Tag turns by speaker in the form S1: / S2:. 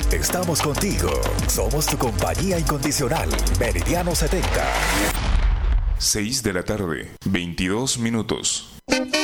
S1: Estamos contigo. Somos tu compañía incondicional. Meridiano 70.
S2: 6 de la tarde, 22 minutos.